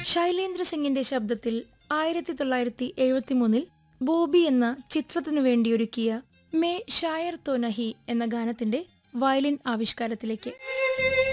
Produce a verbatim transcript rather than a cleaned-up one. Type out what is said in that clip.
ശൈലേന്ദ്ര സിംഗിന്റെ ശബ്ദത്തിൽ ആയിരത്തി തൊള്ളായിരത്തി എഴുപത്തി മൂന്നിൽ ബോബി എന്ന ചിത്രത്തിനു വേണ്ടിയൊരുക്കിയ മേ ഷായർ തോ നഹി എന്ന ഗാനത്തിന്റെ വയലിൻ ആവിഷ്കാരത്തിലേക്ക്.